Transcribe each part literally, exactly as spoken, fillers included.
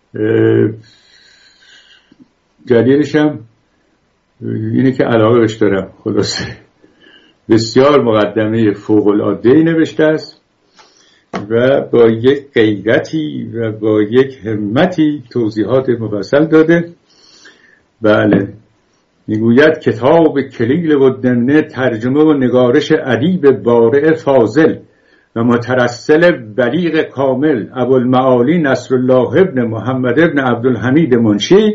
دلیلش هم اینه که علاقه بهش دارم. خلاصه بسیار مقدمه فوق‌العاده‌ای نوشته است و با یک غیرتی و با یک همتی توضیحات مفصل داده. بله، میگوید کتاب کلیل و دمنه ترجمه و نگارش ادیب بارع فاضل و مترسل بلیغ کامل ابوالمعالی نصرالله ابن محمد ابن عبدالحمید منشی،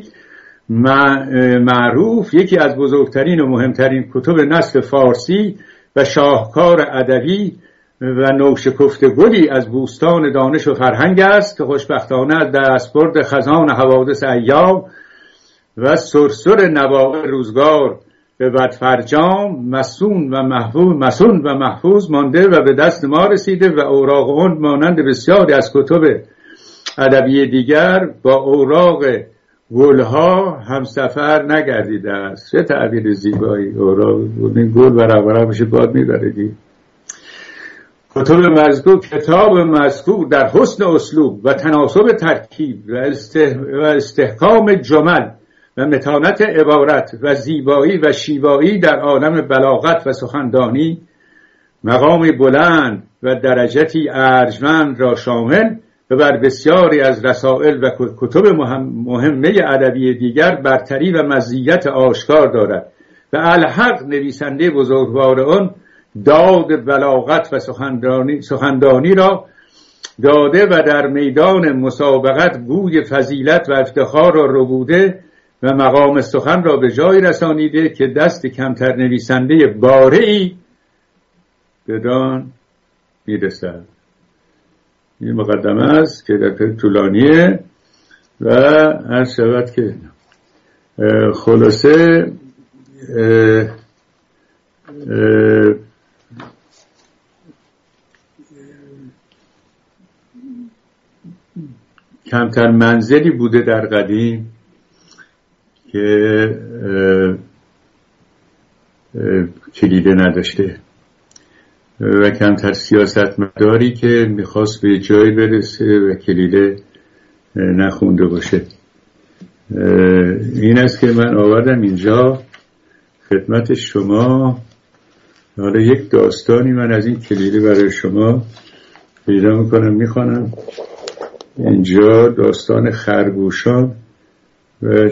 معروف یکی از بزرگترین و مهمترین کتب نسل فارسی و شاهکار ادبی و نوشکفته گلی از بوستان دانش و فرهنگ است که خوشبختانه از دستبرد خزان حوادث ایام و سرسر نواحی روزگار به بدفرجام مسون و محفوظ مسون و محفوظ مانده و به دست ما رسیده و اوراق اون مانند بسیاری از کتب ادبی دیگر با اوراق گلها هم سفر نگردیده است. چه تعبیر زیبایی! اوراق این گل برابر میشه باد میبره. کتب مذکور کتاب مذکور در حسن اسلوب و تناسب ترکیب و, استه و استحکام جمل و متانت عبارت و زیبایی و شیوایی در عالم بلاغت و سخندانی مقامی بلند و درجتی ارجمند را شامل و بر بسیاری از رسائل و کتب مهمه ادبی دیگر برتری و مزیت آشکار دارد و الحق نویسنده بزرگوار آن داد بلاغت و سخندانی, سخندانی را داده و در میدان مسابقت گوی فضیلت و افتخار را ربوده و مقام سخن را به جای رسانیده که دست کمتر نویسنده بارعی بدان میرسد. این مقدمه است که در طولانیه و هر شود که خلاصه اه اه کمتر منزلی بوده در قدیم که کلیده نداشته و کمتر سیاستمداری که میخواست به جایی برسه و کلیده نخونده باشه. این است که من آوردم اینجا خدمت شما. حالا یک داستانی من از این کلیده برای شما پیدا میکنم میخوانم. اینجا داستان خرگوشان و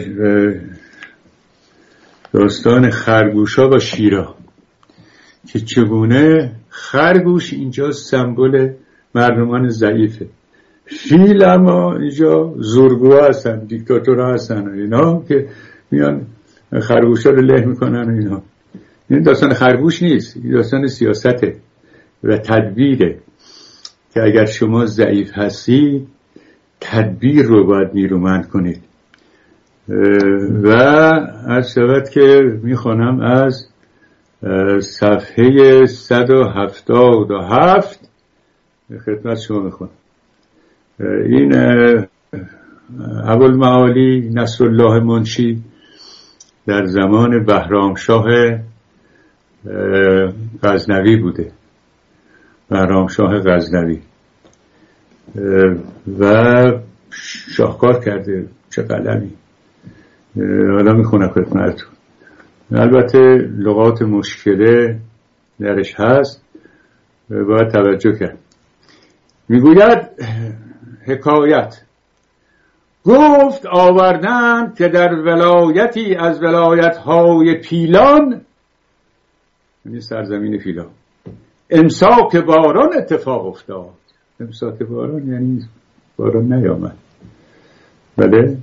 داستان خرگوشا و شیرا که چگونه خرگوش اینجا سمبل مردمان ضعیفه، فیل اما اینجا زورگوها هستن، دیکتاتورها هستن اینا که میان خرگوشا رو له میکنن و اینا. این داستان خرگوش نیست، این داستان سیاسته و تدبیره که اگر شما ضعیف هستی تدبیر رو باید نیرومند کنید. و از شود که میخوانم از صفحه صد و هفتاد و هفت خدمت شما میخوانم. این ابوالمعالی نصرالله منشی در زمان بهرامشاه غزنوی بوده، بهرامشاه غزنوی، و شاهکار کرده. چه قلمی! حالا میخونم خدمتتون. البته لغات مشکله درش هست، باید توجه کرد. میگوید حکایت گفت آوردند که در ولایتی از ولایت‌های پیلان، یعنی سرزمین پیلان، امساک باران اتفاق افتاد. امساک باران یعنی باران نیامد. بله،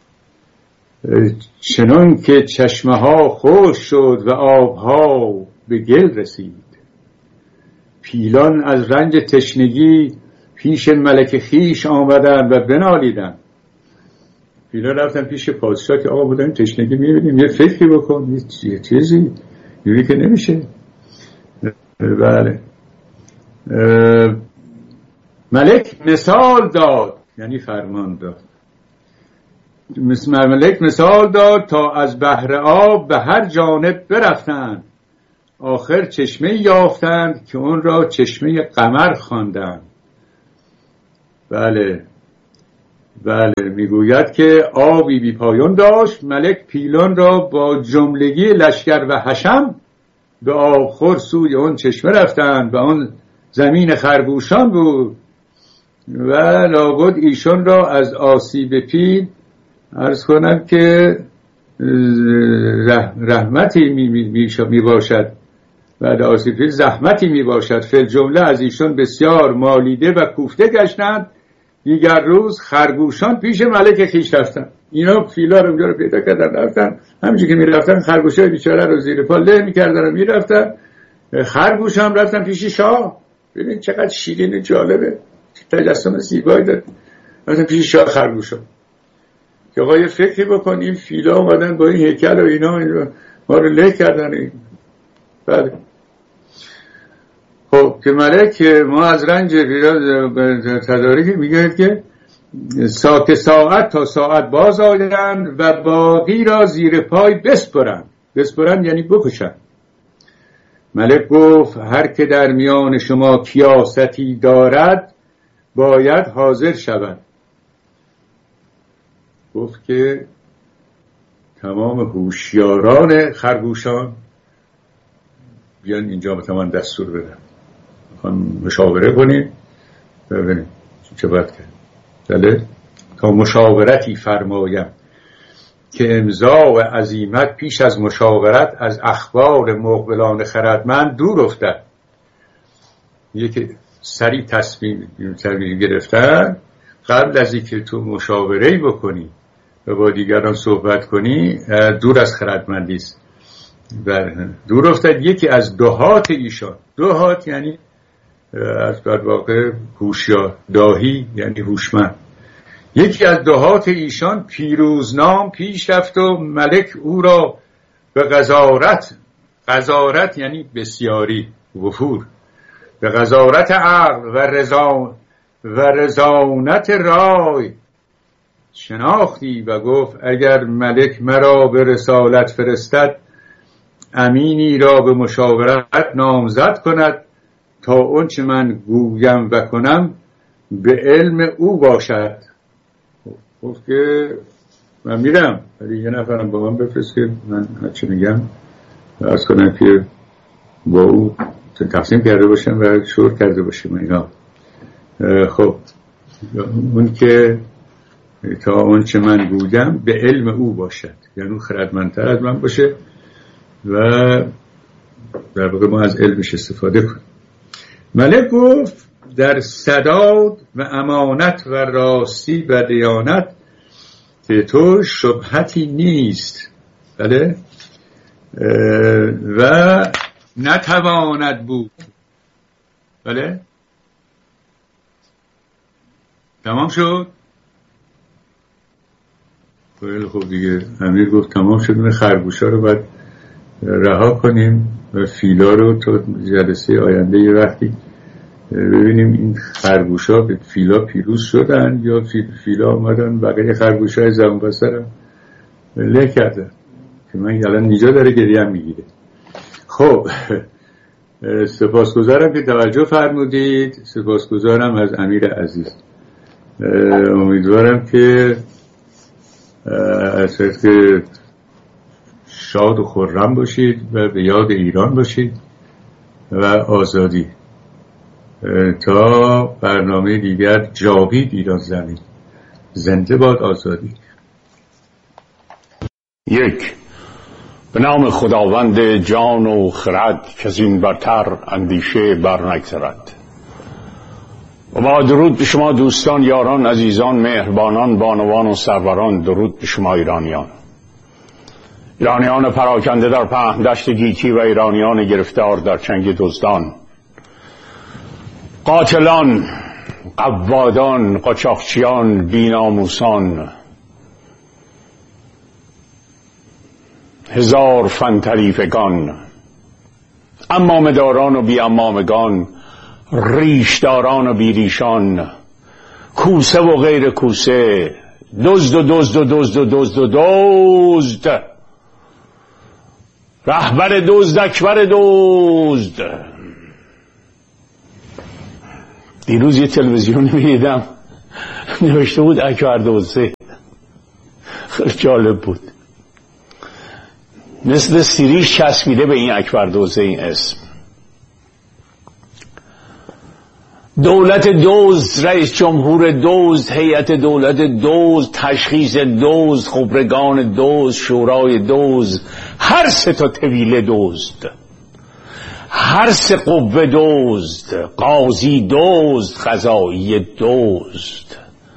چنان که چشمه ها خشک شد و آبها به گل رسید. پیلان از رنج تشنگی پیش ملک خیش آمدن و بنالیدن. پیلان رفتن پیش پادشاه که آقا بودن تشنگی میبینیم، یه فکری بکن، یه چیزی یوری که نمیشه. بله، ملک مثال داد، یعنی فرمان داد. ملک مثال داد تا از بحر آب به هر جانب برفتند، آخر چشمه یافتند که اون را چشمه قمر خواندند. بله، بله میگوید که آبی بی پایان داشت، ملک پیلان را با جملگی لشکر و حشم به آبخور سوی اون چشمه رفتند و آن زمین خرگوشان بود و لابد ایشان را از آسیب پیل عرض کنم که رحمتی می, می, می, می باشد، بعد آسیب پیل زحمتی می باشد. فی الجمله از ایشان بسیار مالیده و کوفته گشتند. دیگر روز خرگوشان پیش ملک خویش رفتن. اینا فیلا رو اونجا رو پیدا کردن رفتن، همینجوری که میرفتن خرگوشای بیچاره رو زیر پا له میکردن و میرفتن. خرگوش هم رفتن پیش شاه. ببین چقدر شیرین جالبه، تجسم زیبایی داره. رفتن پیش شاه خرگوشا که آقا یه فکری بکن، این فیلا اومدن با این هیکل و اینا, اینا ما رو له کردن. بله خب که ملک ما از رنج تدارک میگه که ساعت ساعت تا ساعت باز آیند و باقی را زیر پای بسپرند. بسپرند یعنی بکشند. ملک گفت هر که در میان شما کیاستی دارد باید حاضر شود. گفت که تمام هوشیاران خرگوشان بیان اینجا به من دستور بدن، میخوان مشاوره کنیم ببینیم چه باید کرد. بله تا مشاورتی فرمایم که امضا و عزیمت پیش از مشاورت از اخبار مقبلان خردمند دور افتد. یکی سریع تصمیم تصمیم گرفتن قبل از اینکه تو مشاوره‌ای بکنی و با دیگران صحبت کنی دور از خردمندی است. دور افتد یکی از دهات ایشان. دهات یعنی از در واقع هوشیار، داهی یعنی هوشمند. یکی از دهات ایشان پیروزنام پیش رفت و ملک او را به غزارت، غزارت یعنی بسیاری، وفور، به غزارت عقل و رضا و رضانت رای شناختی و گفت اگر ملک مرا به رسالت فرستد امینی را به مشاورت نامزد کند تا اون چه من گویم و کنم به علم او باشد. گفت که من میرم ولی یه نفرم با من بفرست که من هرچی میگم از کنم که با او تقسیم کرده باشم و شور کرده باشیم اینا. خب اون که تا اون چه من گویم به علم او باشد، یعنی اون خردمندتر از من باشه و در واقع ما از علمش استفاده کنیم. ملک گفت در سداد و امانت و راستی و دیانت که تو شبهتی نیست. بله و نتواند بود. بله تمام شد. خیلی خوب دیگه امیر گفت تمام شد، من خرگوشا رو باید رها کنیم و فیلا رو تا جلسه آینده یه وقتی ببینیم این خرگوشا به فیلا پیروز شدن یا فیلا آمدن بقیه خرگوشای زبون بسر هم له کردن که من الان نیجا داره گریه هم میگیره. خب سپاسگزارم که توجه فرمودید. سپاسگزارم از امیر عزیز. امیدوارم که اصلا که شاد و خرم باشید و به یاد ایران باشید و آزادی. تا برنامه دیگر جاوید ایران زمین. زنده باد آزادی. یک، به نام خداوند جان و خرد که از این برتر اندیشه بر نگذرد. و با درود به شما دوستان، یاران، عزیزان، مهربانان، بانوان و سروران. درود به شما ایرانیان، ایرانیان پراکنده در پهن دشت گیتی و ایرانیان گرفتار در چنگ دزدان، قاتلان، قوادان، قاچاقچیان، بیناموسان، هزار فن طریفگان، امامداران و بی امامگان، ریشداران و بی ریشان، کوسه و غیر کوسه، دزد و دزد و دزد و دزد و دزد، رهبر دزد، اکبر دزد. دیروز یه تلویزیونی میدیدم نوشته بود اکبردوزه. خیلی جالب بود، مثل سیریش چسبیده به این اکبردوزه این اسم. دولت دزد، رئیس جمهور دزد، هیئت دولت دزد، تشخیص دزد، خبرگان دزد، شورای دزد، هر سه تا طویله دزد، هر سه قوه دزد، قاضی دزد، قضایی دزد،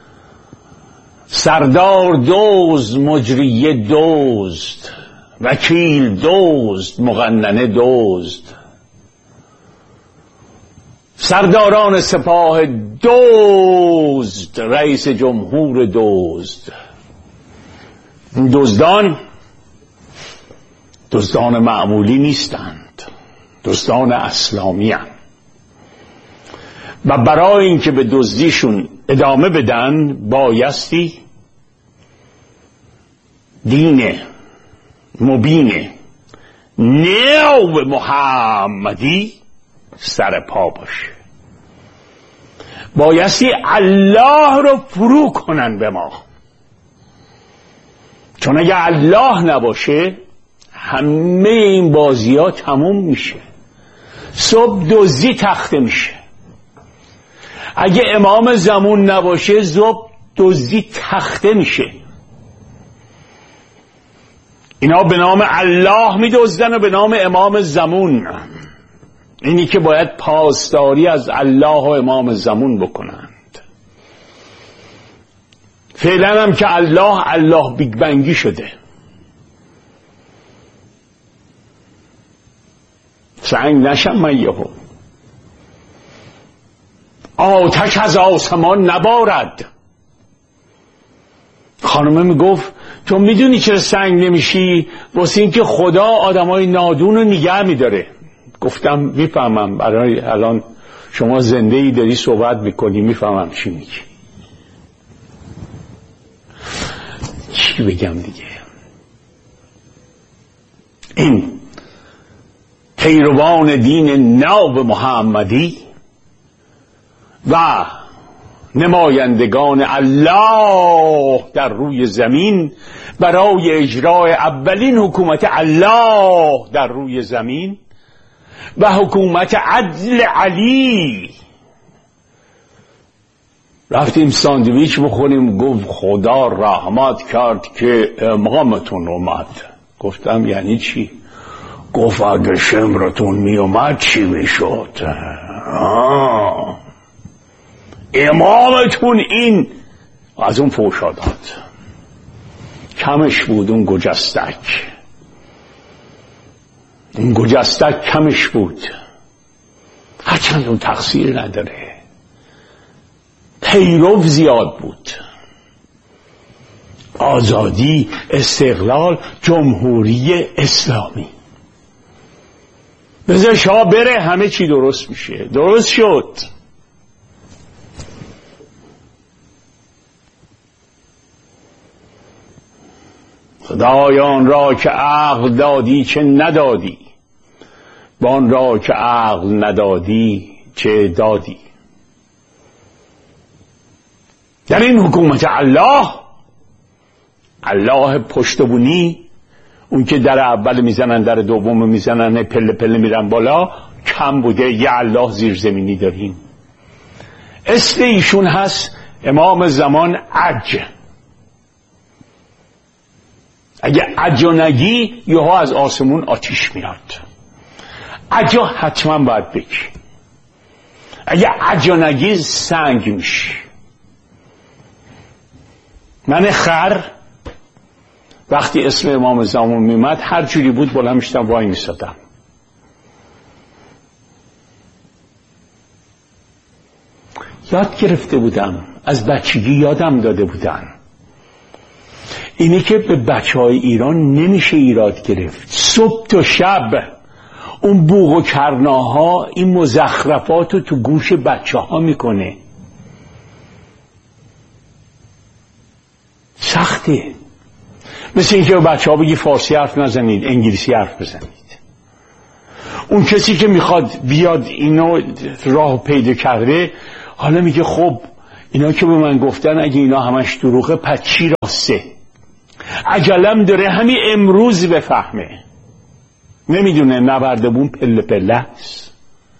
سردار دزد، مجریه دزد، وکیل دزد، مقننه دزد، سرداران سپاه دزد، رئیس جمهور دزد. این دزدان دزدان معمولی نیستند، دزدان اسلامی هستند و برای اینکه به دزدیشون ادامه بدن بایستی دین مبین نو محمدی سر پا باشه، بایستی الله رو فرو کنن به ما، چون اگه الله نباشه همه این بازی ها تموم میشه، صبح دزدی تخته میشه. اگه امام زمان نباشه صبح دزدی تخته میشه. اینا به نام الله میدزدن و به نام امام زمان، اینی که باید پاسداری از الله و امام زمان بکنند. فعلا هم که الله الله بیگ بنگی شده، سنگ نشم من یهو، آتش از آسمان نبارد. خانمه میگفت تو میدونی چرا سنگ نمیشی؟ واسه این که خدا آدمای نادون رو نگه میداره. گفتم میفهمم، برای الان شما زنده ای داری صحبت میکنی، میفهمم چی میگی. چی بگم دیگه؟ این پیروان دین نو محمدی و نمایندگان الله در روی زمین برای اجرای اولین حکومت الله در روی زمین و حکومت عدل علی رفتیم ساندویچ بخوریم. گفت خدا رحمت کرد که امامتون اومد. گفتم یعنی چی؟ گفت اگه شمرتون می اومد چی می شد؟ آه. امامتون این از اون فوشا داد. کمش بود اون گجستک، اون گجستک کمش بود، هرچند اون تقصیر نداره، پیرو زیاد بود. آزادی، استقلال، جمهوری اسلامی. بذار شاه بره همه چی درست میشه. درست شد. خدایان را که عقل دادی چه ندادی، بان را که عقل ندادی چه دادی. در این حکومت الله، الله پشتبونی، اون که در اول میزنن در دوم میزنن پله پله میرن بالا، کم بوده. یه الله زیرزمینی داریم. اسم ایشون هست امام زمان عج. اگه عجا نگی یهو از آسمون آتیش میاد. عجا حتما باید بگی. اگه عجا نگی سنگ میشی. من خر وقتی اسم امام زمان میمد هر جوری بود بالا میشتم وای میسادم. یاد گرفته بودم، از بچگی یادم داده بودن. اینی که به بچه های ایران نمیشه ایراد گرفت. صبح تا شب اون بوق و کرناها این مزخرفات رو تو گوش بچه ها میکنه. سخته. مثل اینکه به بچه ها بگی فارسی حرف نزنید، انگلیسی حرف بزنید. اون کسی که میخواد بیاد اینو راه پیدا کرده حالا میگه خب اینا که به من گفتن اگه اینا همش دروغه پس چی راسته؟ عجلم داره همین امروز بفهمه. نمیدونه نوردبون پله پله است،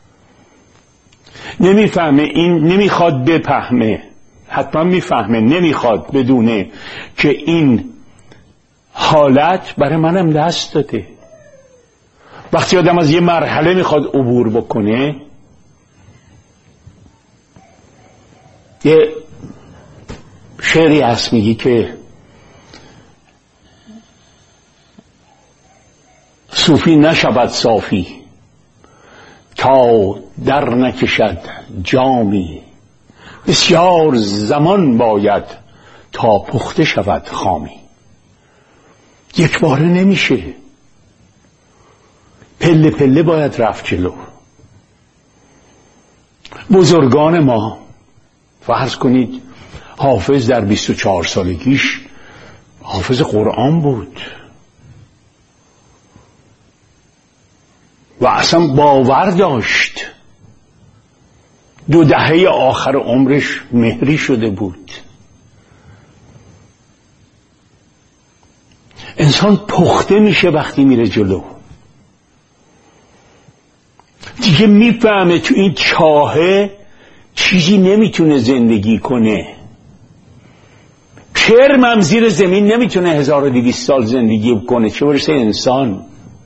نمیفهمه، این نمیخواد بفهمه، حتما میفهمه، نمیخواد بدونه که این حالت برای منم دست داده. وقتی آدم از یه مرحله میخواد عبور بکنه، یه شعری هست میگی که صوفی نشود صافی تا در نکشد جامی، بسیار زمان باید تا پخته شود خامی. یک باره نمیشه، پله پله باید رفت جلو. بزرگان ما، فرض کنید حافظ در بیست و چهار سالگیش حافظ قرآن بود و اصلا باور داشت، دو دهه آخر عمرش مهری شده بود. انسان پخته میشه وقتی میره جلو، دیگه میفهمه تو این چاهه چیزی نمیتونه زندگی کنه. کرمم زیر زمین نمیتونه هزار و دویست سال زندگی کنه، چه برسه انسان.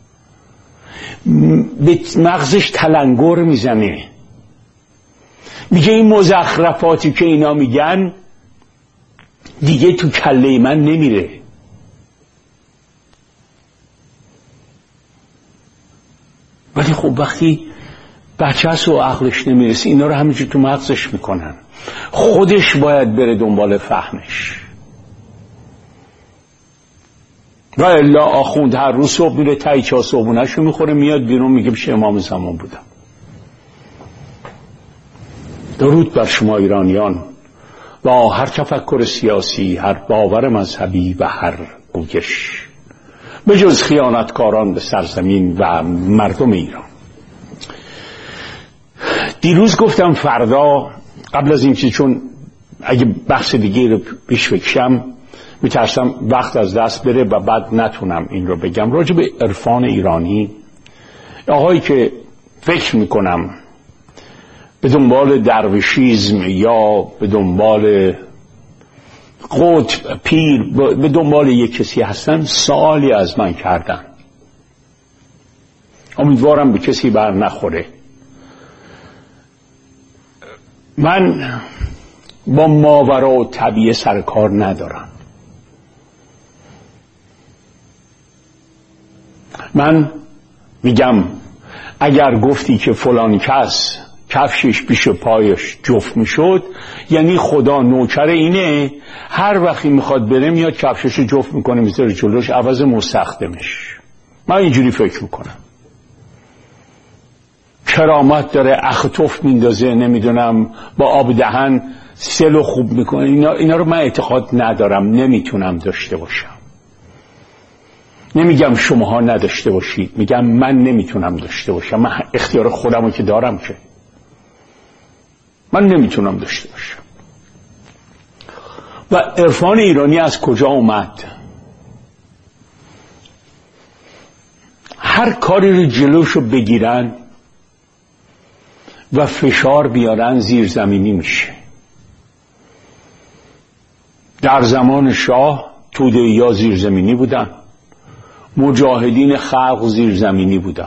به مغزش تلنگر میزنه، میگه این مزخرفاتی که اینا میگن دیگه تو کله من نمیره. ولی خب وقتی بچه هست و عقلش نمیرسه، اینا رو همینجور تو مغزش میکنن. خودش باید بره دنبال فهمش. و الا آخوند هر روز صبح میره تایی چا صبحونه‌شو میخوره، میاد بیرون میگه بشه امام زمان بودم. درود بر شما ایرانیان با هر تفکر سیاسی، هر باور مذهبی و هر گویش، به جز خیانتکاران به سرزمین و مردم ایران. دیروز گفتم فردا، قبل از این چیز، چون اگه بحث دیگه رو پیش بکشم میترسم وقت از دست بره و بعد نتونم این رو بگم، راجع به عرفان ایرانی. آقایی که فکر میکنم به دنبال درویشیزم یا به دنبال قطب پیر، به دنبال یک کسی هستن، سوالی از من کردن. امیدوارم به کسی بر نخوره. من با ماورا و طبیعه سرکار ندارم. من میگم اگر گفتی که فلان کس کفشش پیش پایش جفت میشد، یعنی خدا نوکر اینه، هر وقتی میخواد بره میاد کفشش جفت میکنه میذاره جلوش عوض مستخدمش. من اینجوری فکر میکنم. کرامت داره، اختف میندازه، نمیدونم با آب دهن سلو خوب میکنه، اینا, اینا رو من اعتقاد ندارم، نمیتونم داشته باشم. نمیگم شماها نداشته باشید، میگم من نمیتونم داشته باشم. من اختیار خودمو که دارم، که من نمیتونم داشته باشم. و عرفان ایرانی از کجا اومد؟ هر کاری رو جلوشو بگیرن و فشار بیارن زیرزمینی میشه. در زمان شاه توده‌ای‌ها زیرزمینی بودن، مجاهدین خلق زیرزمینی بودن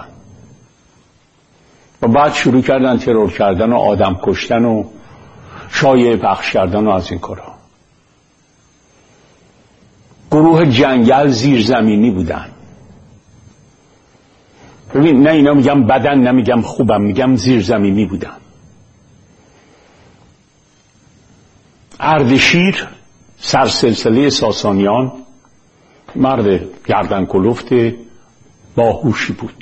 و بعد شروع کردن ترور کردن و آدم کشتن و شایعه پخش کردن و از این کارها. گروه جنگل زیرزمینی بودن. ببین، نه اینا میگم بدن، نمیگم خوبم، میگم زیرزمینی بودن. اردشیر سرسلسله ساسانیان مرد گردن کلفت باهوشی بود.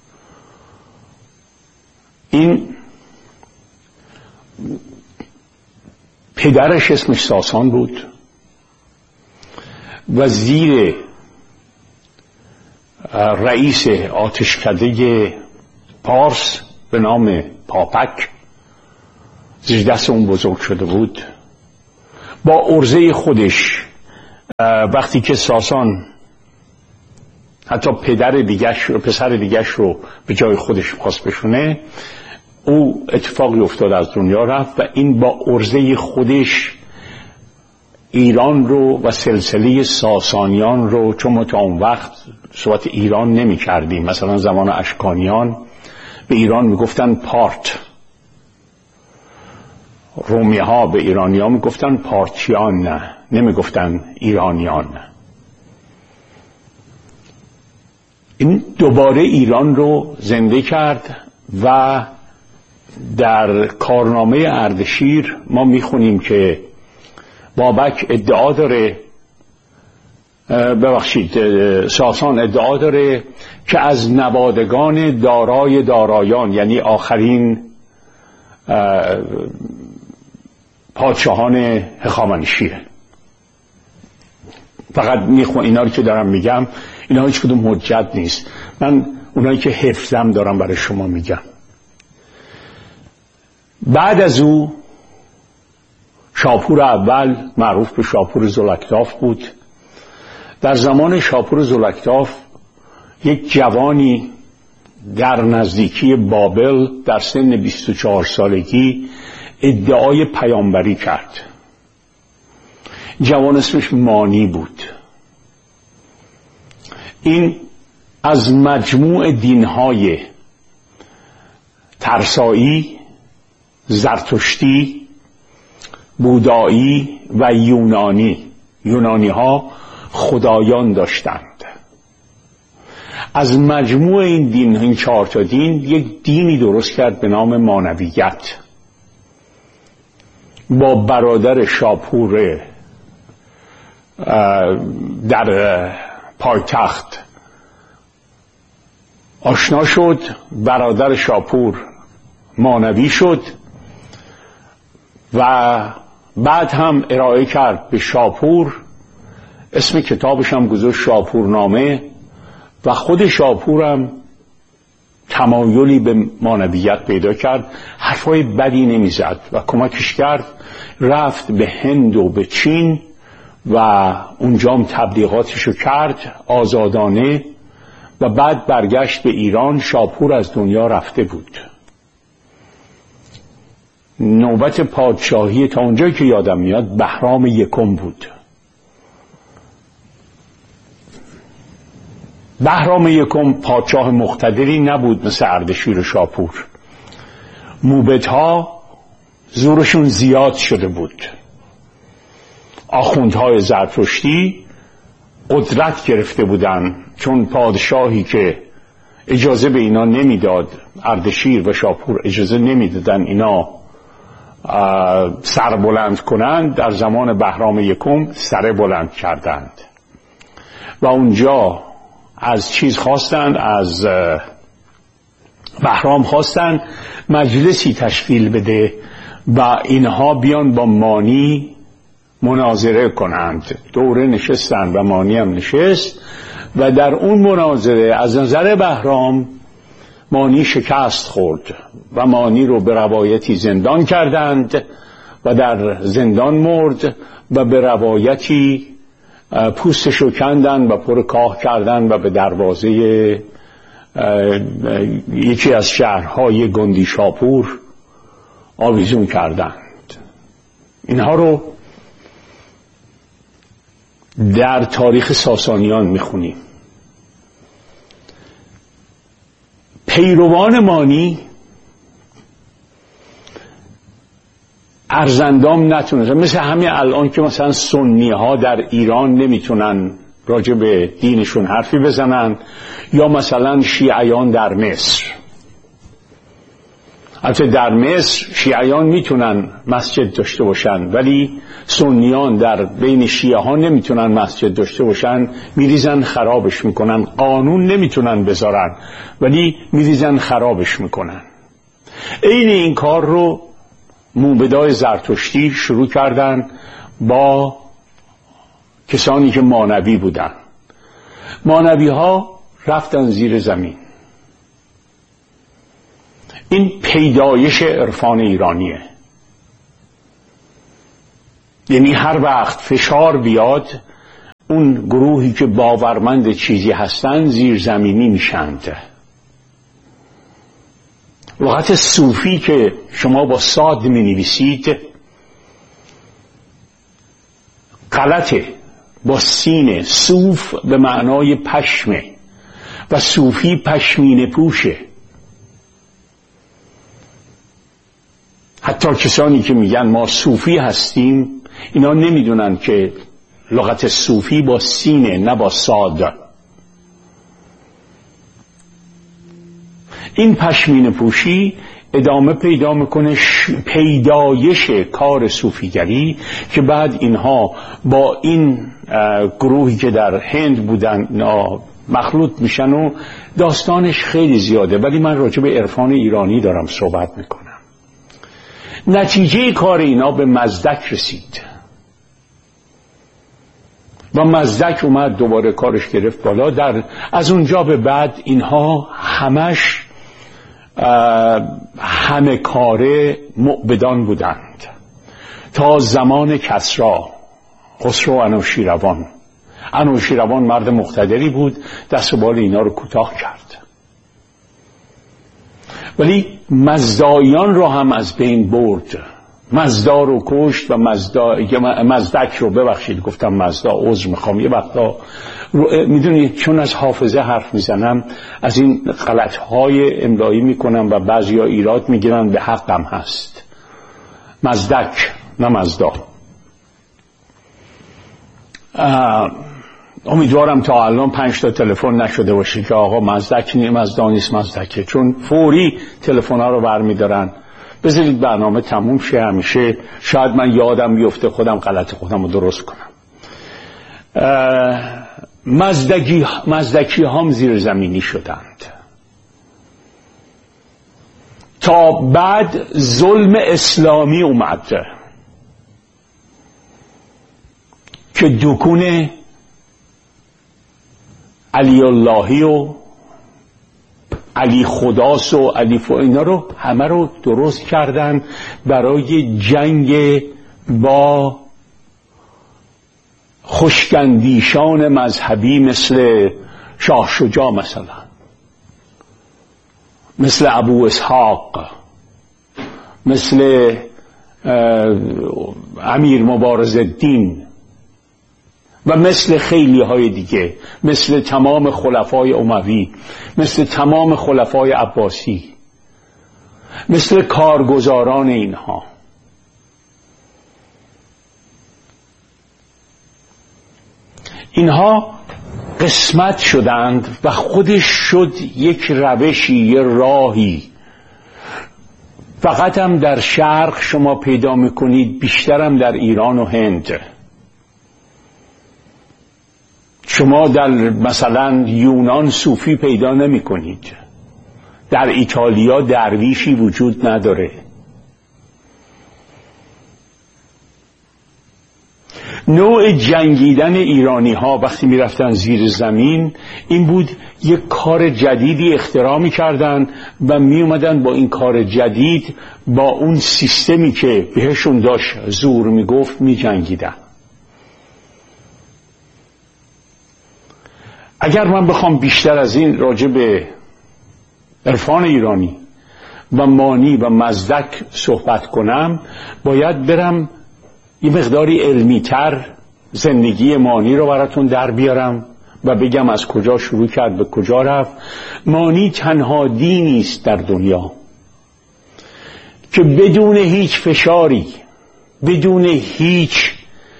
این پدرش اسمش ساسان بود و زیر رئیس آتشکده پارس به نام پاپک، زیر دست اون بزرگ شده بود با عرضه خودش وقتی که ساسان حتی پدر دیگش رو پسر دیگش رو به جای خودش خواست بشونه، او اتفاقی افتاد از دنیا رفت و این با عرضه خودش ایران رو و سلسله ساسانیان رو، چون ما تا اون وقت صحبت ایران نمی کردیم، مثلا زمان اشکانیان به ایران می گفتن پارت، رومی ها به ایرانی ها می گفتن پارتیان، نه نمی گفتن ایرانیان. این دوباره ایران رو زنده کرد و در کارنامه اردشیر ما میخونیم که بابک ادعا داره، ببخشید ساسان ادعا داره که از نوادگان دارای دارایان، یعنی آخرین پادشاهان هخامنشیه. فقط میخونم اینا رو که دارم میگم، اینا هیچ کدوم حجت نیست، من اونایی که حفظم دارم برای شما میگم. بعد از او شاپور اول معروف به شاپور زلکتاف بود. در زمان شاپور زلکتاف یک جوانی در نزدیکی بابل در سن بیست و چهار سالگی ادعای پیامبری کرد. جوان اسمش مانی بود. این از مجموع دینهای ترسایی، زرتشتی، بودایی و یونانی، یونانی ها خدایان داشتند. از مجموع این دین، این چهار تا دین، یک دینی درست کرد به نام مانویت. با برادر شاپور در پایتخت آشنا شد، برادر شاپور مانوی شد و بعد هم ارائه کرد به شاپور. اسم کتابش هم گذاشت شاپورنامه و خود شاپورم تمایلی به مانویت پیدا کرد، حرفای بدی نمیزد و کمکش کرد. رفت به هند و به چین و اونجا هم تبلیغاتشو کرد آزادانه و بعد برگشت به ایران. شاپور از دنیا رفته بود. نوبت پادشاهی تا اونجایی که یادم میاد بهرام یکم بود. بهرام یکم پادشاه مقتدری نبود مثل اردشیر و شاپور. موبدها زورشون زیاد شده بود. آخوندهای زرتشتی قدرت گرفته بودن، چون پادشاهی که اجازه به اینا نمیداد، اردشیر و شاپور اجازه نمیدادن اینا سر بلند کنند، در زمان بهرام یکم سر بلند کردند و اونجا از چیز خواستند، از بهرام خواستند مجلسی تشکیل بده و اینها بیان با مانی مناظره کنند. دوره نشستند و مانی هم نشست و در اون مناظره از نظر بهرام مانی شکست خورد و مانی رو به روایتی زندان کردند و در زندان مرد و به روایتی پوستشو کندند و پر کاه کردند و به دروازه یکی از شهرهای گندی شاپور آویزون کردند. اینها رو در تاریخ ساسانیان میخونیم. پیروان مانی ارزندام نتونن، مثل همین الان که مثلا سنی ها در ایران نمیتونن راجع به دینشون حرفی بزنن، یا مثلا شیعیان در مصر. البته در مصر شیعیان میتونن مسجد داشته باشن ولی سنیان در بین شیعه ها نمیتونن مسجد داشته باشن، میریزن خرابش میکنن. قانون نمیتونن بذارن ولی میریزن خرابش میکنن. عین این کار رو موبدای زرتشتی شروع کردن با کسانی که مانوی بودن. مانوی ها رفتن زیر زمین. این پیدایش عرفان ایرانیه. یعنی هر وقت فشار بیاد اون گروهی که باورمند چیزی هستن زیرزمینی میشند. لغت صوفی که شما با صاد می نویسید غلطه، با سینه. صوف به معنای پشمه و صوفی پشمینه پوشه. حتی کسانی که میگن ما صوفی هستیم اینا نمیدونن که لغت صوفی با سینه نه با صاد. این پشمینه پوشی ادامه پیدا میکنه پیدایش کار صوفیگری که بعد اینها با این گروهی که در هند بودن مخلوط میشن و داستانش خیلی زیاده، ولی من راجع به عرفان ایرانی دارم صحبت میکنم. نتیجه کار اینا به مزدک رسید و مزدک اومد دوباره کارش گرفت بالا. در از اونجا به بعد اینها همش همه کاره معبدان بودند تا زمان کسری، خسرو انوشیروان. انوشیروان مرد مقتدری بود، دست و بال اینا رو کوتاه کرد، ولی مزدایان رو هم از بین برد. مزدا رو کشت و مزدا مزدک رو، ببخشید گفتم مزدا، عذر میخوام، یه وقتا میدونید چون از حافظه حرف میزنم از این غلطهای املایی میکنم و بعضیا ایراد میگیرن، به حقم هست. مزدک نه مزدا. امیدوارم تا الان پنج تا تلفن نشده باشه که آقا مزدک نیم مزدا نیست مزدکه، چون فوری تلفن ها رو برمیدارن. بذارید برنامه تموم شه، همیشه شاید من یادم بیفته خودم غلط خودم رو درست کنم. مزدکی مزدکی هم زیر زمینی شدند تا بعد ظلم اسلامی اومد که دکون علی اللهی و علی خداس و علی ف... اینا رو همه رو درست کردن برای جنگ با خوشگندیشان مذهبی مثل شاه شجاع، مثلا مثل ابو اسحاق، مثل امیر مبارزالدین و مثل خیلی های دیگه، مثل تمام خلفای اموی، مثل تمام خلفای عباسی، مثل کارگزاران اینها. اینها قسمت شدند و خودش شد یک روشی، یه راهی. فقط هم در شرق شما پیدا میکنید، بیشترم در ایران و هند. شما در مثلا یونان صوفی پیدا نمی کنید، در ایتالیا درویشی وجود نداره. نوع جنگیدن ایرانی ها وقتی می رفتن زیر زمین این بود، یک کار جدیدی اختراع می کردن و می اومدن با این کار جدید با اون سیستمی که بهشون داشت زور می گفت می جنگیدن. اگر من بخوام بیشتر از این راجع به عرفان ایرانی و مانی و مزدک صحبت کنم، باید برم یه مقداری علمی تر زندگی مانی رو براتون در بیارم و بگم از کجا شروع کرد به کجا رفت. مانی تنها دینی است در دنیا که بدون هیچ فشاری، بدون هیچ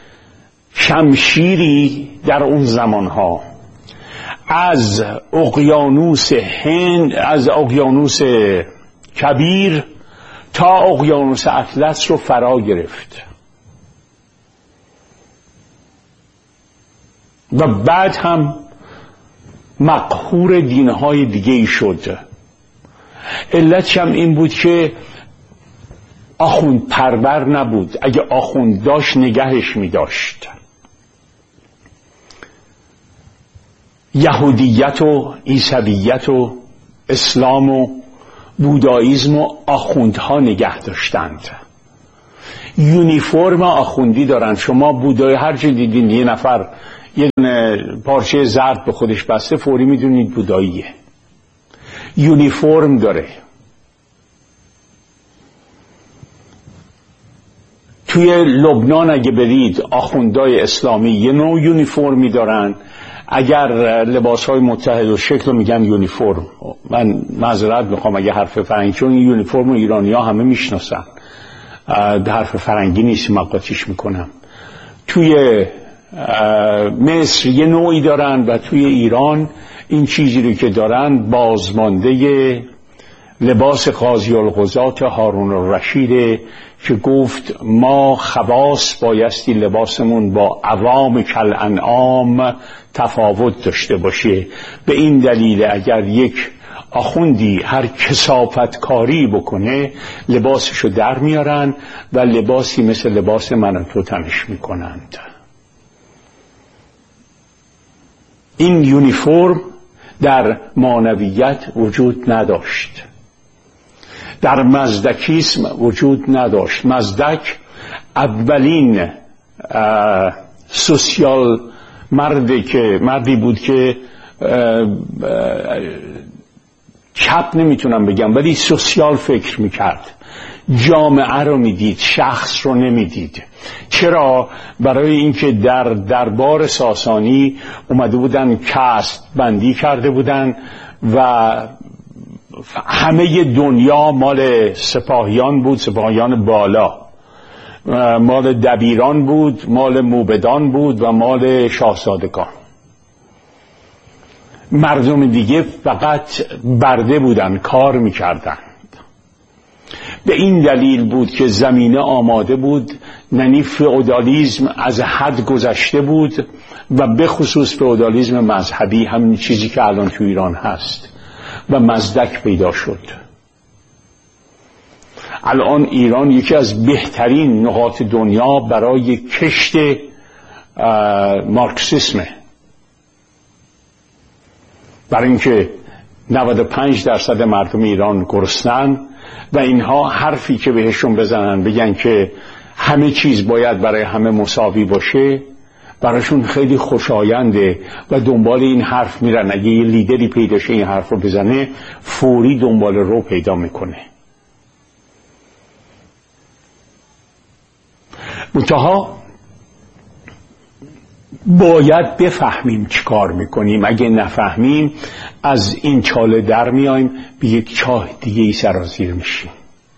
شمشیری در اون زمانها، از اقیانوس هند، از اقیانوس کبیر تا اقیانوس اطلس رو فرا گرفت و بعد هم مقهور دینهای دیگه ای شد. علتش هم این بود که آخوند پرور نبود، اگه آخوند داشت نگهش می داشت. یهودیت و عیسویت و اسلام و بوداییسم و آخوندها نگه داشتند. یونیفرم آخوندی دارن. شما بودای هر چه دیدین یه نفر یه پارچه زرد به خودش بسته، فوری میدونید بوداییه. یونیفرم داره. توی لبنان اگه برید آخوندای اسلامی یه نوع یونیفرمی دارن. اگر لباسهای متحد و شکل میگن یونیفرم، من معذرت میخوام اگه حرف فرنگی، چون یونیفرم ایرانی ها همه میشناسن، حرف فرنگی نیست مقاطیش میکنم. توی مصر یه نوعی دارن و توی ایران این چیزی رو که دارن بازمانده لباس قاضی القضات هارون الرشیده که گفت ما خواص بایستی لباسمون با عوام کل انعام تفاوت داشته باشه. به این دلیل اگر یک آخوندی هر کثافت کاری بکنه لباسشو در میارن و لباسی مثل لباس من و تو تنش میکنند. این یونیفرم در مانویت وجود نداشت، در مزدکیسم وجود نداشت. مزدک اولین سوسیال مردی که مردی بود که چپ نمیتونم بگم ولی سوسیال فکر میکرد، جامعه رو میدید، شخص رو نمیدید. چرا؟ برای اینکه در دربار ساسانی اومده بودن کست بندی کرده بودن و همه دنیا مال سپاهیان بود، سپاهیان بالا، مال دبیران بود، مال موبدان بود و مال شاهزادگان. مردم دیگه فقط برده بودن، کار میکردن. به این دلیل بود که زمینه آماده بود، یعنی فئودالیسم از حد گذشته بود و به خصوص فئودالیسم مذهبی، همین چیزی که الان تو ایران هست، و مزدک پیدا شد. الان ایران یکی از بهترین نقاط دنیا برای کشت مارکسیسمه، برای اینکه نود و پنج درصد مردم ایران گرسنن و اینها حرفی که بهشون بزنن بگن که همه چیز باید برای همه مساوی باشه براشون خیلی خوشاینده و دنبال این حرف میرن. اگه یه لیدری پیدا شه این حرف رو بزنه فوری دنبال رو پیدا میکنه. منتها باید بفهمیم چی کار میکنیم. اگه نفهمیم از این چاله در میایم، به یک چاه دیگه ای سرازیر میشیم.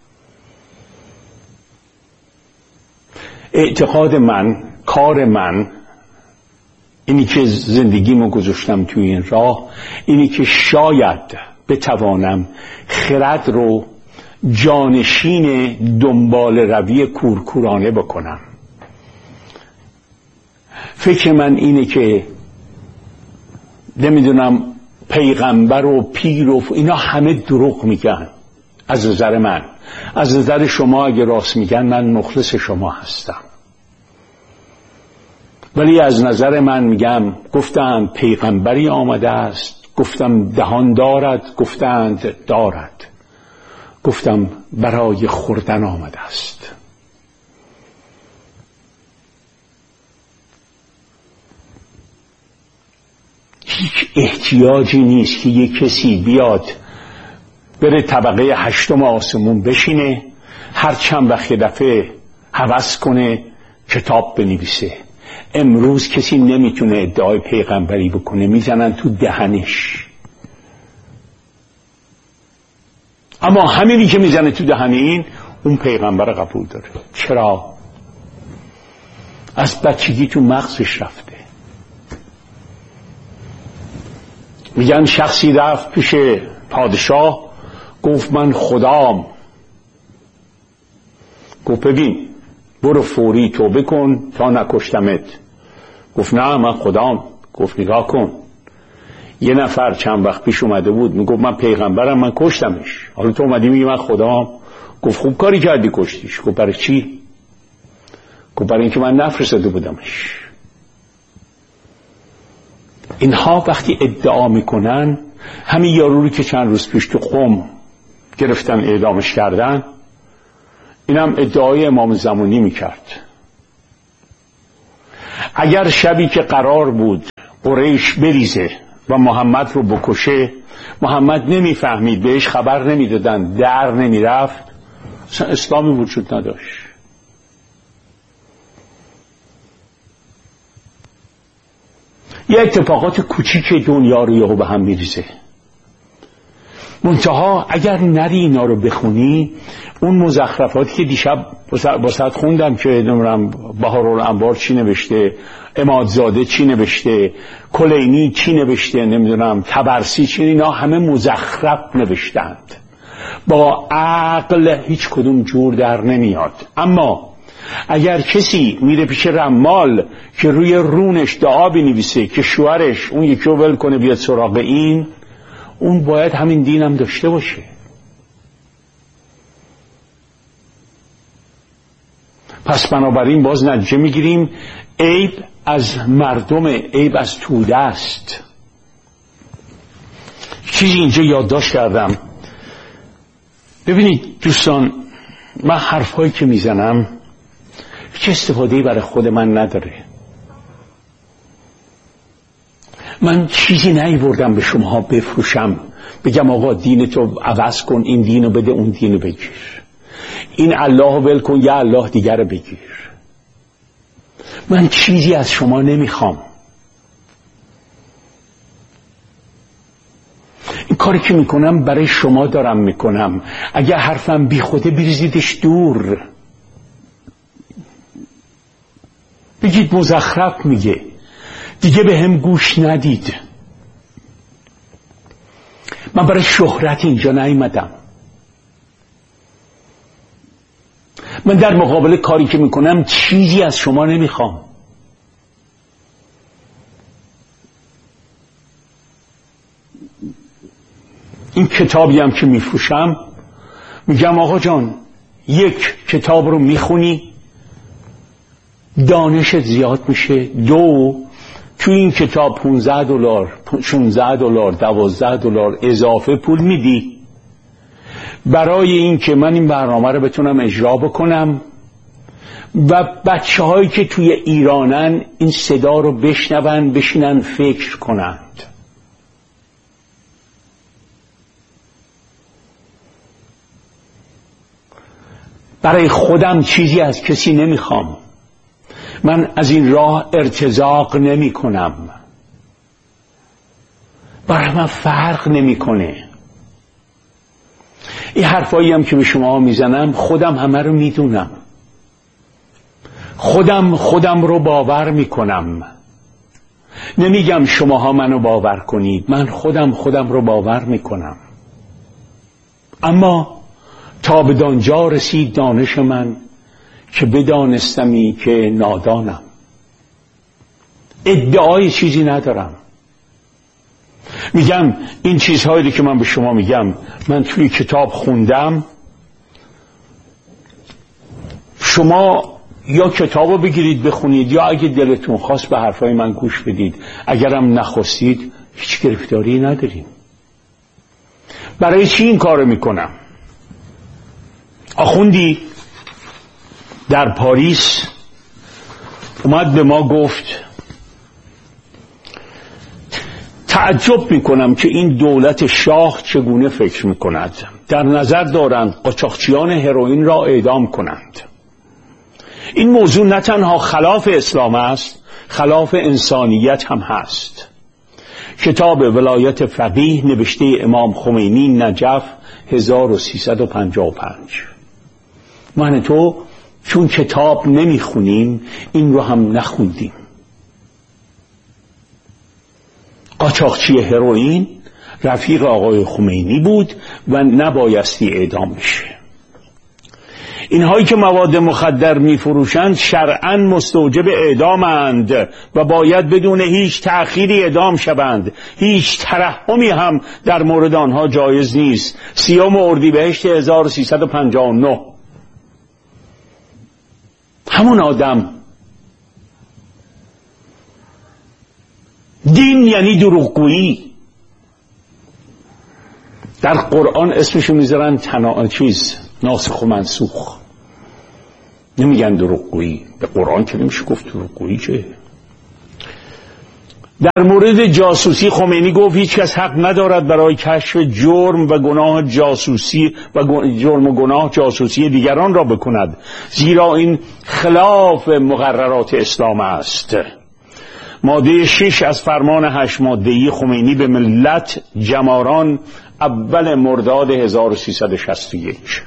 اعتقاد من، کار من، اینی که زندگیمو گذاشتم توی این راه، اینی که شاید بتوانم خرد رو جانشین دنبال روی کورکورانه بکنم. فکر من اینه که نمیدونم پیغمبر و پیر و اینا همه دروغ میگن. از نظر من، از نظر شما اگه راست میگن من مخلص شما هستم، ولی از نظر من میگم گفتند پیغمبری آمده است، گفتم دهان دارد، گفتند دارد، گفتم برای خوردن آمده است. هیچ احتیاجی نیست که یک کسی بیاد بره طبقه هشتم آسمون بشینه، هر چند وقت دفعه هوس کنه کتاب بنویسه. امروز کسی نمیتونه ادعای پیغمبری بکنه، میزنن تو دهنش. اما همینی که میزنه تو دهن این، اون پیغمبر قبول داره. چرا؟ از بچگی تو مغزش رفته. میگن شخصی رفت پیش پادشاه، گفت من خدام. گفت ببین برو فوری توبه کن تا نکشتمت. گفت نه من خدام. گفت نگاه کن، یه نفر چند وقت پیش اومده بود میگفت من پیغمبرم، من کشتمش، حالا تو اومدی میگی من خدام. گفت خوب کاری کردی کشتیش. گفت برای چی؟ گفت برای اینکه من نفرستاده بودمش. اینها وقتی ادعا میکنن، همین یارو رو که چند روز پیش تو قم گرفتن اعدامش کردن، اینم ادعای امام زمانی میکرد. اگر شبی که قرار بود قریش بریزه و محمد رو بکشه، محمد نمیفهمید، بهش خبر نمیدادن، در نمیرفت، اصلا اسلامی وجود نداشت. یه اتفاقات کوچیک دنیا رو یهو به هم میریزه. منتها اگر نری اینا رو بخونی، اون مزخرفاتی که دیشب واسط خوندم که نمیدونم بهارالانوار چی نوشته، عمادزاده چی نوشته، کلینی چی نوشته، نمیدونم تبرسی چی، اینا همه مزخرف نوشتند، با عقل هیچ کدوم جور در نمیاد. اما اگر کسی میره پیش رمال که روی رونش دعا بنویسه که شوهرش اون یکی رو ول کنه بیاد سراغ این، اون باید همین دین هم داشته باشه. پس بنابراین باز نتیجه میگیریم عیب از مردم، عیب از توده است. چیزی اینجا یادداشت کردم. ببینید دوستان، من حرفایی که میزنم هیچ استفاده‌ای برای خود من نداره. من چیزی نیاوردم به شماها بفروشم، بگم آقا دینتو عوض کن، این دینو بده، اون دینو بگیر، این الله ول کن، یا الله دیگر رو بگیر. من چیزی از شما نمیخوام. این کاری که میکنم برای شما دارم میکنم. اگه حرفم بی خوده بریزیدش دور، بگید مزخرف میگه، دیگه به هم گوش ندید. من برای شهرت اینجا نیومدم. من در مقابل کاری که میکنم چیزی از شما نمیخوام. این کتابی هم که میفروشم، میگم آقا جان یک کتاب رو میخونی دانشت زیاد میشه، دو توی این کتاب پانزده دلار، شانزده دلار، دوازده دلار اضافه پول میدی برای این که من این برنامه رو بتونم اجرا بکنم و بچه هایی که توی ایرانن این صدا رو بشنون، بشینن فکر کنند. برای خودم چیزی از کسی نمیخوام. من از این راه ارتزاق نمی کنم. برای من فرق نمی کنه. این حرفایی هم که به شما میزنم خودم همه رو میدونم. خودم خودم رو باور میکنم. نمیگم شماها منو باور کنید، من خودم خودم رو باور میکنم. اما تا به دانجا رسید دانش من که بدانستمی که نادانم. ادعای چیزی ندارم. میگم این چیزهایی که من به شما میگم من توی کتاب خوندم. شما یا کتابو بگیرید بخونید، یا اگه دلتون خواست به حرفای من گوش بدید. اگرم نخواستید هیچ گرفتاری نداریم. برای چی این کارو میکنم؟ آخوندی در پاریس اومد به ما گفت تعجب میکنم که این دولت شاه چگونه فکر میکند. در نظر دارند قاچاقچیان هروئین را اعدام کنند. این موضوع نه تنها خلاف اسلام است، خلاف انسانیت هم هست. کتاب ولایت فقیه نوشته امام خمینی، نجف، هزار و سیصد و پنجاه و پنج. من تو چون کتاب نمیخونیم این رو هم نخوندیم. قاچاقچی هروئین رفیق آقای خمینی بود و نبایستی اعدام بشه. اینهایی که مواد مخدر میفروشند شرعاً مستوجب اعدامند و باید بدون هیچ تأخیری اعدام شوند. هیچ ترحمی هم در مورد آنها جایز نیست. سیوم اردیبهشت هزار و سیصد و پنجاه و نه. همون آدم. دین یعنی دروغگویی. در قرآن اسمشو میذارن تنا چیز ناسخ و منسوخ. نمیگن دروغگویی. به قرآن که نمیشه گفت دروغگویی. چه در مورد جاسوسی خمینی گفت هیچ کس حق ندارد برای کشف جرم و گناه جاسوسی و جرم و گناه جاسوسی دیگران را بکند، زیرا این خلاف مقررات اسلام است. ماده شش از فرمان هشت ماده‌ای خمینی به ملت جماران اول مرداد هزار و سیصد و شصت و یک.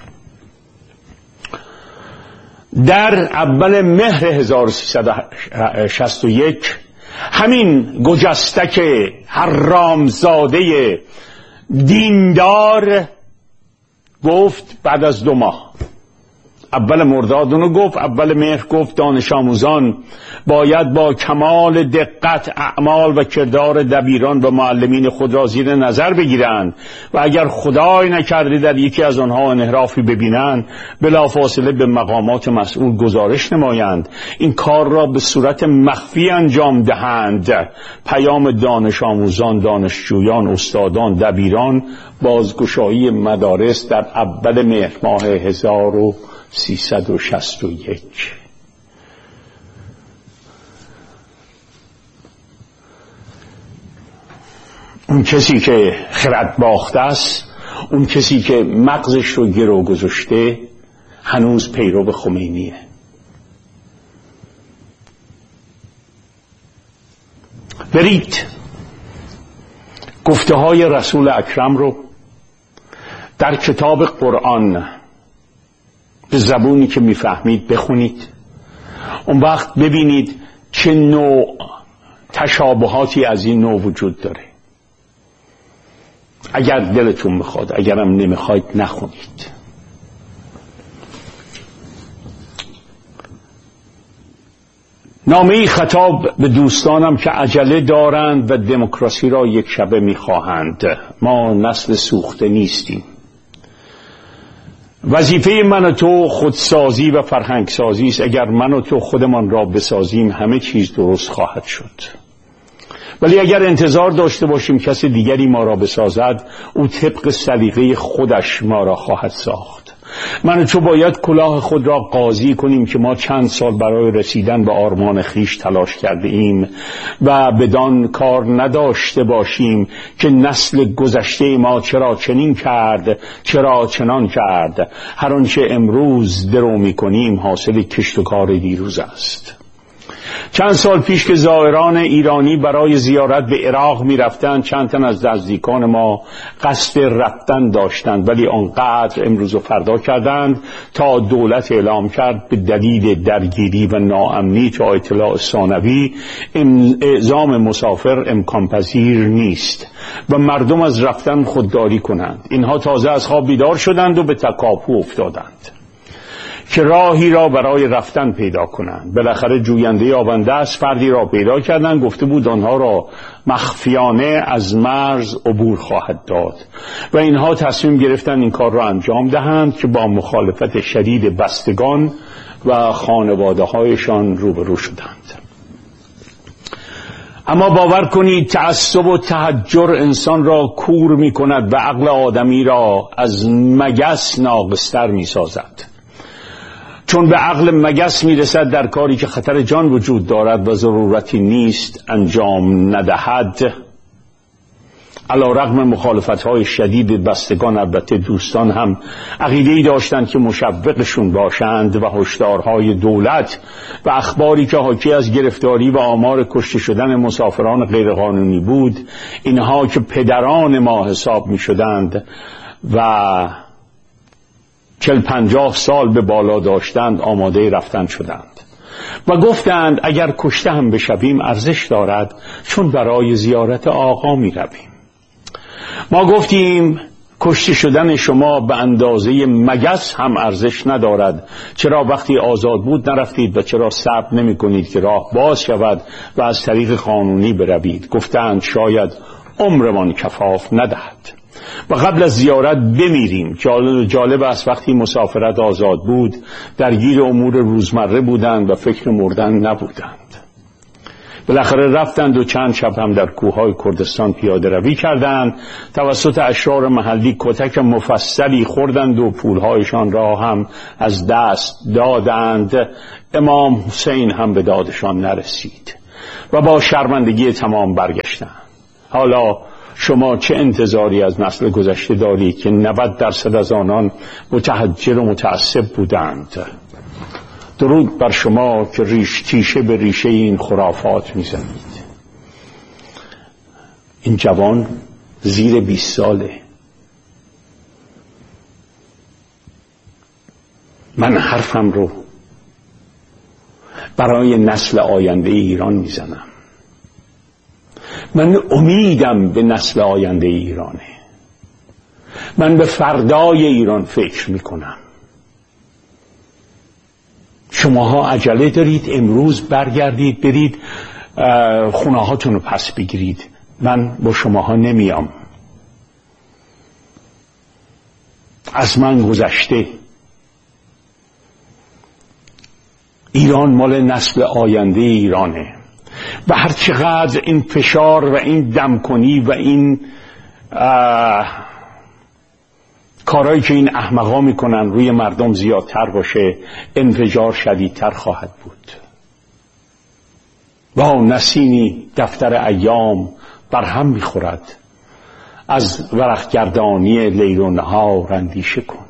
در اول مهر هزار و سیصد و شصت و یک همین گجستک حرامزاده دیندار گفت بعد از دو ماه، اول مرداد اونو گفت، اول مهر گفت دانش آموزان باید با کمال دقت اعمال و کردار دبیران و معلمین خود را زیر نظر بگیرند و اگر خدای نکرده در یکی از آنها انحرافی ببینند بلافاصله به مقامات مسئول گزارش نمایند، این کار را به صورت مخفی انجام دهند. پیام دانش آموزان، دانشجویان، استادان، دبیران، بازگشایی مدارس در اول مهر ماه هزار و سیصد و شصت و یک. اون کسی که خرد باخته است، اون کسی که مغزش رو گرو گذاشته، هنوز پیرو خمینیه. برید گفته های رسول اکرم رو در کتاب قرآن به زبونی که میفهمید بخونید، اون وقت ببینید چه نوع تشابهاتی از این نوع وجود داره. اگر دلتون بخواد، اگرم نمیخواید نخونید. نامه‌ای خطاب به دوستانم که عجله دارند و دموکراسی را یک شبه میخواهند. ما نسل سوخته نیستیم. وظیفه من و تو خودسازی و فرهنگسازی است. اگر من و تو خودمان را بسازیم همه چیز درست خواهد شد. ولی اگر انتظار داشته باشیم کسی دیگری ما را بسازد، او طبق سلیقه خودش ما را خواهد ساخت. من و تو باید کلاه خود را قاضی کنیم که ما چند سال برای رسیدن به آرمان خیش تلاش کرده ایم و بدان کار نداشته باشیم که نسل گذشته ما چرا چنین کرد، چرا چنان کرد. هر آنچه امروز درو می کنیم حاصل کشت و کار دیروز است. چند سال پیش که زائران ایرانی برای زیارت به عراق می رفتند، چند تن از نزدیکان ما قصد رفتن داشتند، ولی آنقدر امروز و فردا کردند تا دولت اعلام کرد به دلیل درگیری و ناامنی تا اطلاع ثانوی اعزام مسافر امکان پذیر نیست و مردم از رفتن خودداری کنند. اینها تازه از خواب بیدار شدند و به تکاپو افتادند که راهی را برای رفتن پیدا کنند. بالاخره جوینده یابنده است، فردی را پیدا کردند، گفته بود آنها را مخفیانه از مرز عبور خواهد داد و اینها تصمیم گرفتند این کار را انجام دهند که با مخالفت شدید بستگان و خانواده هایشان روبرو شدند. اما باور کنید تعصب و تحجر انسان را کور می کند و عقل آدمی را از مگس ناقص‌تر می سازد. چون به عقل مگس میرسد در کاری که خطر جان وجود دارد و ضرورتی نیست انجام ندهد. علی رغم مخالفت‌های شدید بستگان، البته دوستان هم عقیده‌ای داشتند که مشوقشون باشند و هشدارهای دولت و اخباری که حاکی از گرفتاری و آمار کشته شدن مسافران غیرقانونی بود، اینها که پدران ما حساب می‌شدند و چل پنجاه سال به بالا داشتند، آماده رفتن شدند و گفتند اگر کشته هم بشویم ارزش دارد، چون برای زیارت آقا می رویم. ما گفتیم کشته شدن شما به اندازه مگس هم ارزش ندارد. چرا وقتی آزاد بود نرفتید و چرا صبر نمی کنید که راه باز شود و از طریق قانونی بروید؟ گفتند شاید عمرمان کفاف ندهد و قبل از زیارت بمیریم. جالب, جالب است وقتی مسافرت آزاد بود درگیر امور روزمره بودند و فکر مردن نبودند. بالاخره رفتند و چند شب هم در کوههای کردستان پیاده روی کردند. توسط اشرار محلی کتک مفصلی خوردند و پولهایشان را هم از دست دادند. امام حسین هم به دادشان نرسید و با شرمندگی تمام برگشتند. حالا شما چه انتظاری از نسل گذشته دارید که نود درصد از آنان متحجر و متعصب بودند؟ درود بر شما که ریش تیشه به ریشه این خرافات میزنید. این جوان زیر بیست ساله. من حرفم رو برای نسل آینده ایران میزنم. من امیدم به نسل آینده ایرانه. من به فردای ایران فکر میکنم. شماها عجله دارید امروز برگردید برید خونه هاتون رو پس بگیرید. من با شماها نمیام. از من گذشته. ایران مال نسل آینده ایرانه و هر چقدر این فشار و این دمکنی و این کارهایی که این احمقا میکنن روی مردم زیادتر باشه، انفجار شدیدتر خواهد بود. با نسیمی دفتر ایام بر هم میخورد، از ورقگردانی لیل و نهار اندیشه کن.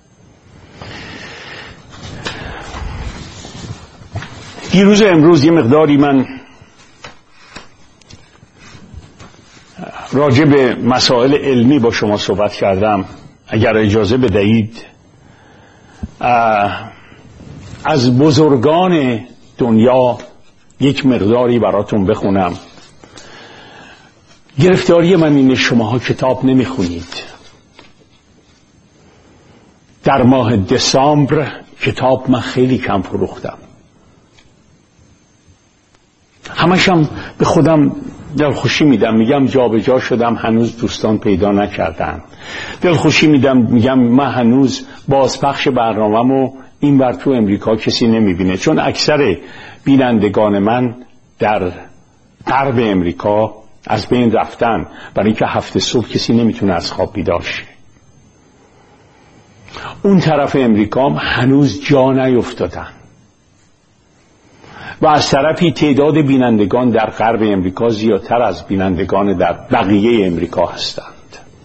دیروز امروز یه مقداری من راجع به مسائل علمی با شما صحبت کردم. اگر اجازه بدهید از بزرگان دنیا یک مقداری براتون بخونم. گرفتاری من اینه شماها کتاب نمیخونید. در ماه دسامبر کتاب من خیلی کم فروختم. همشم به خودم دلخوشی میدم، میگم جا به جا شدم، هنوز دوستان پیدا نکردم. دلخوشی میدم، میگم من هنوز بازپخش برنامه‌مو این ور تو امریکا کسی نمیبینه، چون اکثر بینندگان من در غرب امریکا از بین رفتن، برای اینکه هفته صبح کسی نمیتونه از خواب بیدار شه. اون طرف امریکا هنوز جا نیفتادن و از طرفی تعداد بینندگان در غرب امریکا زیادتر از بینندگان در بقیه امریکا هستند.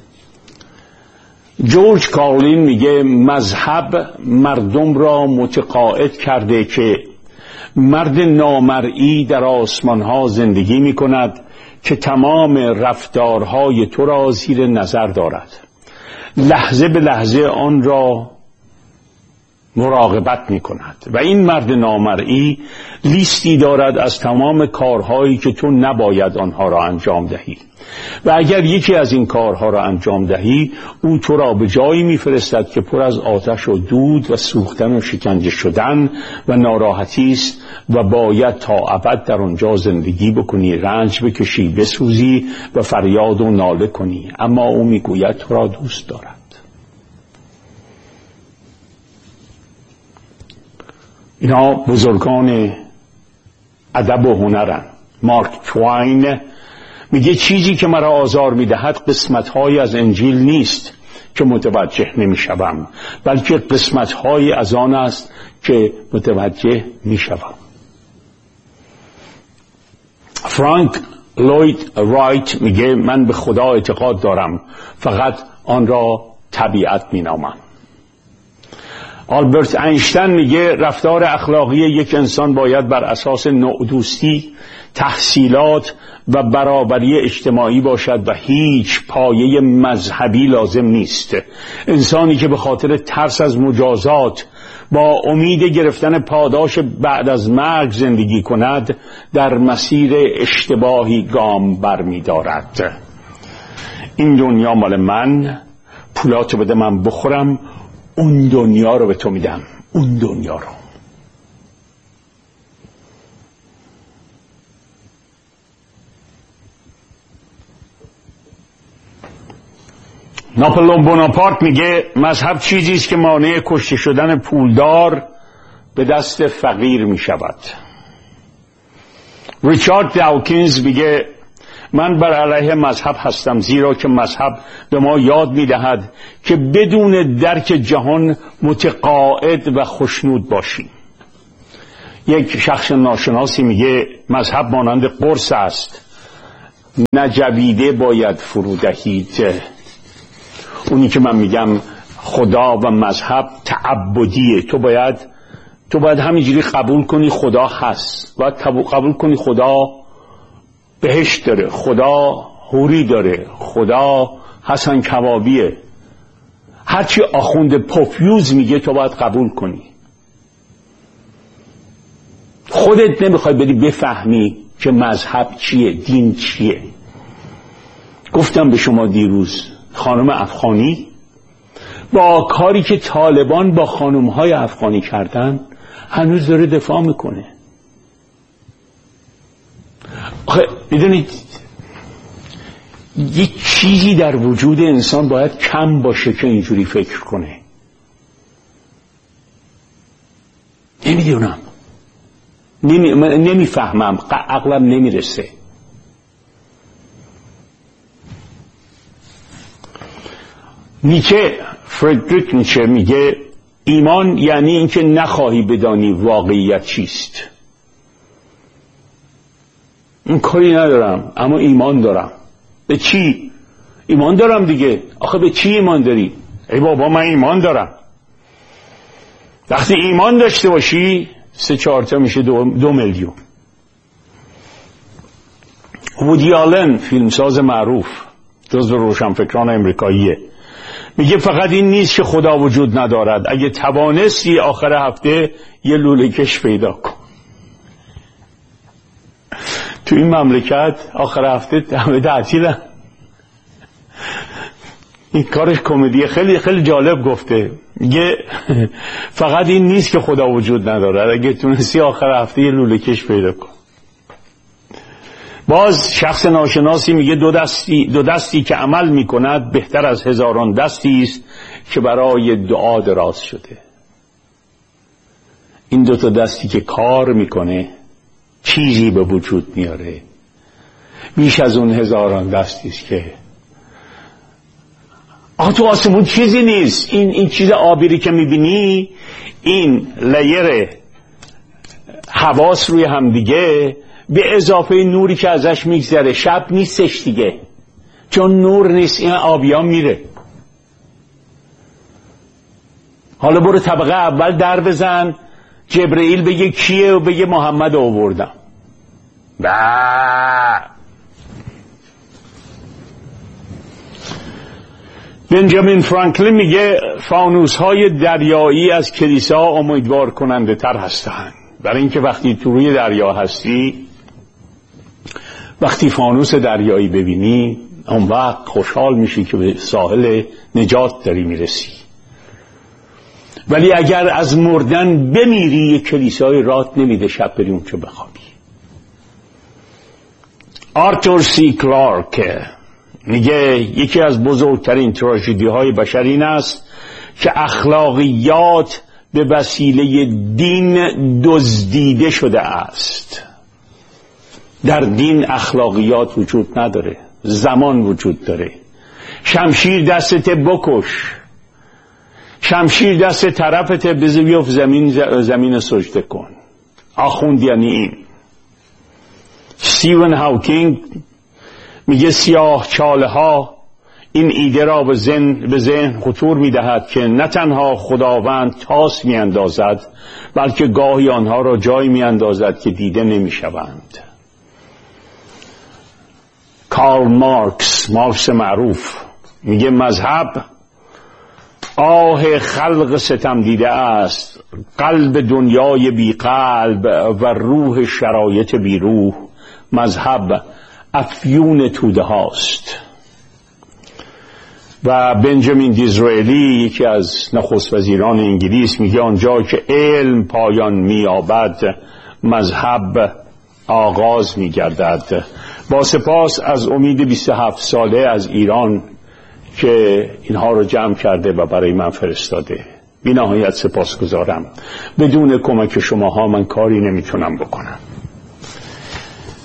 جورج کارلین میگه مذهب مردم را متقاعد کرده که مرد نامرئی در آسمانها زندگی میکند که تمام رفتارهای تو را زیر نظر دارد، لحظه به لحظه آن را مراقبت می کند و این مرد نامرئی لیستی دارد از تمام کارهایی که تو نباید آنها را انجام دهی و اگر یکی از این کارها را انجام دهی او تو را به جایی میفرستد که پر از آتش و دود و سوختن و شکنجه شدن و ناراحتی است و باید تا ابد در آنجا زندگی بکنی، رنج بکشی، بسوزی و فریاد و ناله کنی، اما او میگوید تو را دوست دارد. اینا بزرگان ادب و هنرن. مارک توین میگه چیزی که مرا آزار میدهد قسمت‌های از انجیل نیست که متوجه نمیشوم، بلکه قسمت‌های از آن است که متوجه میشوم. فرانک لوید رایت میگه من به خدا اعتقاد دارم، فقط آن را طبیعت مینامم. آلبرت اینشتین میگه رفتار اخلاقی یک انسان باید بر اساس نوع دوستی، تحصیلات و برابری اجتماعی باشد و هیچ پایه مذهبی لازم نیست. انسانی که به خاطر ترس از مجازات با امید گرفتن پاداش بعد از مرگ زندگی کند در مسیر اشتباهی گام برمی دارد. این دنیا مال من، پولاتو بده من بخورم، اون دنیا رو به تو میدم، اون دنیا رو. ناپلئون بوناپارت میگه مذهب چیزی است که مانع کشته شدن پولدار به دست فقیر میشود. ریچارد داوکینز میگه من بر علیه مذهب هستم، زیرا که مذهب به ما یاد میدهد که بدون درک جهان متقاعد و خوشنود باشیم. یک شخص ناشناسی میگه مذهب مانند قرص است، نجویده باید فرو دهید. اونی که من میگم خدا و مذهب تعبدیه، تو باید تو باید همینجوری قبول کنی خدا هست، باید قبول کنی خدا بهشت داره، خدا حوری داره، خدا حسن کبابیه. هرچی آخوند پوفیوز میگه تو باید قبول کنی. خودت نمیخوای بری بفهمی که مذهب چیه، دین چیه. گفتم به شما دیروز خانم افغانی با کاری که طالبان با خانمهای افغانی کردن هنوز داره دفاع میکنه. آخه میدونید یک چیزی در وجود انسان باید کم باشه که اینجوری فکر کنه. نمیدونم، نمی نمیفهمم، عقلم نمیرسه. نیچه، فردریک نیچه میگه ایمان یعنی اینکه نخواهی بدانی واقعیت چیست. این کاری ندارم اما ایمان دارم. به چی؟ ایمان دارم دیگه. آخه به چی ایمان داری؟ ای بابا من ایمان دارم. وقتی ایمان داشته باشی سه چهارتا میشه دو, دو میلیون. وودی آلن فیلمساز معروف، جزو روشنفکران امریکاییه، میگه فقط این نیست که خدا وجود ندارد، اگه توانستی آخر هفته یه لوله کش پیدا کن. تو این مملکت آخر هفته همه تعطیلن. این کارش کمدیه، خیلی خیلی جالب گفته. میگه فقط این نیست که خدا وجود ندارد، اگه تونستی آخر هفته یه لوله کش پیدا کن. باز شخص ناشناسی میگه دو دستی دو دستی که عمل میکند بهتر از هزاران دستی است که برای دعا دراز شده. این دو تا دستی که کار میکنه چیزی به وجود میاره بیش از اون هزاران دستی است که آخه تو آسمون چیزی نیست. این این چیز آبی که میبینی، این لیر حواس روی هم دیگه به اضافه نوری که ازش میگذره، شب نیستش دیگه، چون نور نیست، این آبیان میره. حالا برو طبقه اول در بزن، جبرئیل بگه کیه و بگه محمد آوردم. با بنجامین فرانکلین میگه فانوس های دریایی از کلیسا امیدوار کننده تر هستند، برای اینکه وقتی تو روی دریا هستی، وقتی فانوس دریایی ببینی، اون وقت خوشحال میشی که به ساحل نجات داری میرسی. ولی اگر از مردن بمیری، یک کلیسای رات نمیده شب بری اون که بخوابی. آرتور سی کلارک میگه یکی از بزرگترین تراژدی های بشر این است که اخلاقیات به وسیله دین دزدیده شده است. در دین اخلاقیات وجود نداره، زمان وجود داره. شمشیر دستت بکش، شمشیر دست طرفت بذار بیفت زمین، زمین سجده کن. آخوند یعنی این. استیون هاوکینگ میگه سیاه چاله ها این ایده را به ذهن به ذهن خطور میدهد که نه تنها خداوند تاس میاندازد، بلکه گاهی آنها را جای میاندازد که دیده نمیشوند. کارل مارکس، مارکس معروف، میگه مذهب آه خلق ستم دیده است، قلب دنیای بی قلب و روح شرایط بی روح. مذهب افیون توده هاست. و بنجامین دیزرائیلی، یکی از نخست وزیران انگلیس، میگه آنجا که علم پایان می‌یابد، مذهب آغاز می‌گردد. با سپاس از امید بیست و هفت ساله از ایران که اینها رو جمع کرده و برای من فرستاده. بی نهایت سپاسگزارم. بدون کمک شماها من کاری نمیتونم بکنم.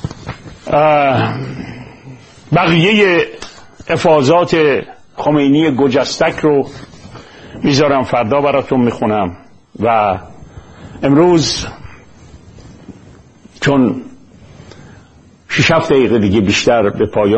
بقیه افاضات خمینی گجستک رو میذارم فردا براتون میخونم و امروز چون شش هفت دقیقه دیگه بیشتر به پایان